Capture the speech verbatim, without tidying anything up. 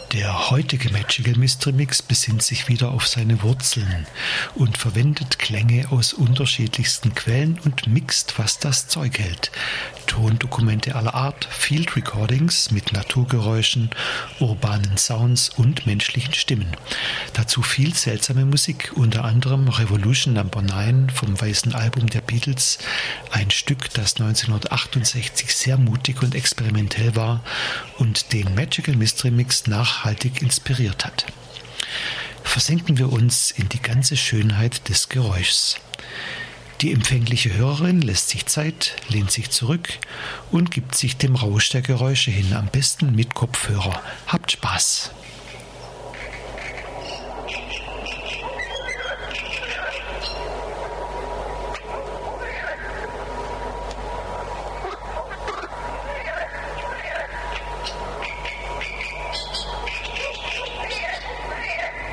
Der heutige Magical Mystery Mix besinnt sich wieder auf seine Wurzeln und verwendet Klänge aus unterschiedlichsten Quellen und mixt, was das Zeug hält. Tondokumente aller Art, Field Recordings mit Naturgeräuschen, urbanen Sounds und menschlichen Stimmen. Dazu viel seltsame Musik, unter anderem Revolution Number neun vom weißen Album der Beatles, ein Stück, das neunzehnhundertachtundsechzig sehr mutig und experimentell war und den Magical Mystery Mix nachhaltig inspiriert hat. Versenken wir uns in die ganze Schönheit des Geräuschs. Die empfängliche Hörerin lässt sich Zeit, lehnt sich zurück und gibt sich dem Rausch der Geräusche hin, am besten mit Kopfhörer. Habt Spaß!